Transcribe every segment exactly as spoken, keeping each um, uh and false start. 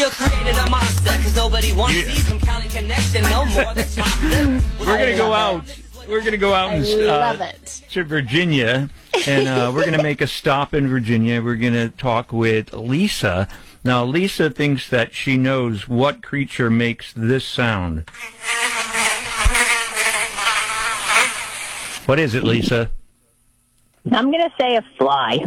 you created a monster, because nobody wants Yeah. these from Cali Connection no more. That's top. We're going to go out. We're going to go out I and, love uh, it. to Virginia, and uh, we're going to make a stop in Virginia. We're going to talk with Lisa. Now, Lisa thinks that she knows what creature makes this sound. What is it, Lisa? I'm going to say a fly.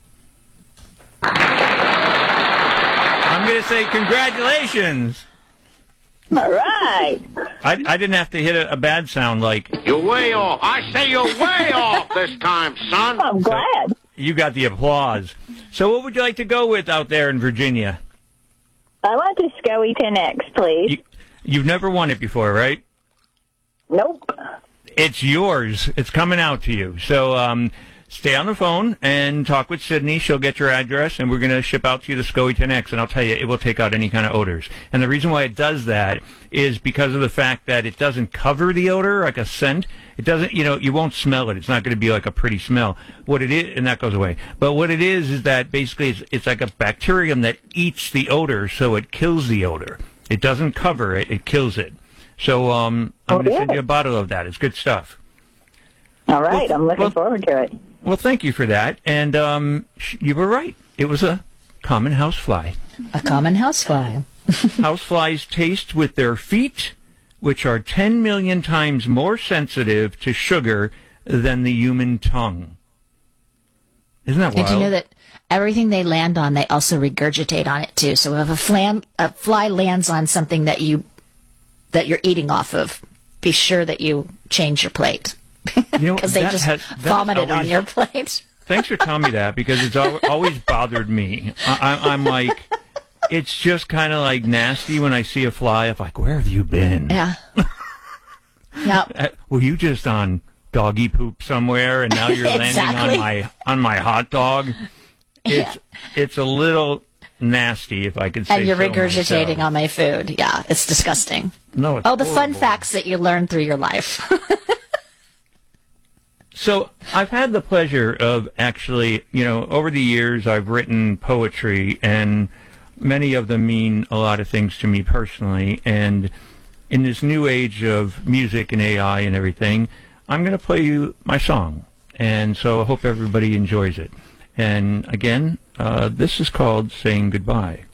I'm going to say congratulations. All right. I, I didn't have to hit a, a bad sound like... You're way off. I say you're way off this time, son. I'm glad. You got the applause. So what would you like to go with out there in Virginia? I want the SCOE ten X, please. You, you've never won it before, right? Nope. It's yours. It's coming out to you. So um, stay on the phone and talk with Sydney. She'll get your address, and we're going to ship out to you the SCOE ten X, and I'll tell you, it will take out any kind of odors. And the reason why it does that is because of the fact that it doesn't cover the odor like a scent. It doesn't, you know, you won't smell it. It's not going to be like a pretty smell. What it is, and that goes away. But what it is is that basically it's, it's like a bacterium that eats the odor, so it kills the odor. It doesn't cover it. It kills it. So um, I'm Oh, going to yeah. send you a bottle of that. It's good stuff. All right. Well, I'm looking well- forward to it. Well, thank you for that. And um, sh- you were right. It was a common housefly. A common housefly. Houseflies taste with their feet, which are ten million times more sensitive to sugar than the human tongue. Isn't that wild? Did you know that everything they land on, they also regurgitate on it too? So if a, flan, a fly lands on something that you that you're eating off of, be sure that you change your plate You know, because they that just has- that's vomited on always- your plate. Thanks for telling me that, because it's al- always bothered me. I- I- I'm like, it's just kind of like nasty when I see a fly. I'm like, where have you been? Yeah. Yep. Uh, were you just on doggy poop somewhere, and now you're landing Exactly. on my on my hot dog? It's it's a little nasty, if I could say. And you're so regurgitating myself. on my food. Yeah, it's disgusting. No, it's Oh, the fun horrible. facts that you learn through your life. So I've had the pleasure of actually, you know, over the years I've written poetry, and many of them mean a lot of things to me personally. And in this new age of music and A I and everything, I'm going to play you my song. And so I hope everybody enjoys it. And again, uh, this is called Saying Goodbye.